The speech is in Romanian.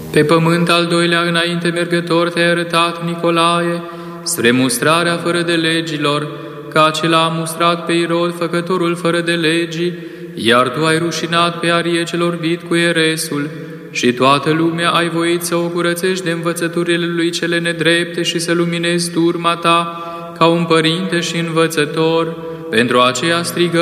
Pe pământ al doilea înainte mergător te-ai arătat, Nicolae, spre mustrarea fără de legilor, ca acela a mustrat pe Irod, făcătorul fără de legii, iar tu ai rușinat pe Arie cel orbit cu eresul, și toată lumea ai voit să o curățești de învățăturile lui cele nedrepte și să luminezi turma ta ca un părinte și învățător. Pentru aceea strigă